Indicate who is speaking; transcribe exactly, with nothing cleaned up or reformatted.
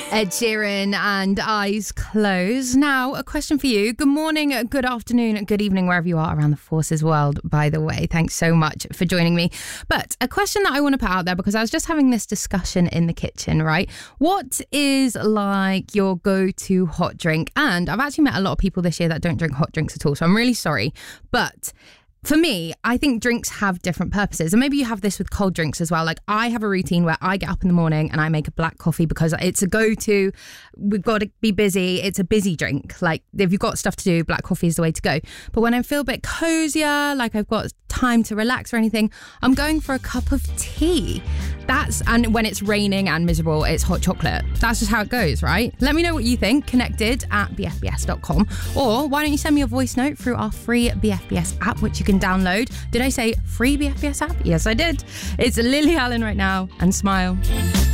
Speaker 1: Ed Sheeran and Eyes Closed. Now, a question for you. Good morning, good afternoon, good evening, wherever you are around the Forces world, by the way. Thanks so much for joining me. But a question that I want to put out there, because I was just having this discussion in the kitchen, right? What is like your go-to hot drink? And I've actually met a lot of people this year that don't drink hot drinks at all, so I'm really sorry. But for me, I think drinks have different purposes. And maybe you have this with cold drinks as well. Like, I have a routine where I get up in the morning and I make a black coffee because it's a go-to. We've got to be busy. It's a busy drink. Like, if you've got stuff to do, black coffee is the way to go. But when I feel a bit cozier, like I've got time to relax or anything, I'm going for a cup of tea. That's, and when it's raining and miserable, it's hot chocolate. That's just how it goes, right? Let me know what you think. Connected at b f b s dot com. Or why don't you send me a voice note through our free B F B S app, which you can download. Did I say free B F B S app? Yes, I did. It's Lily Allen right now, and Smile.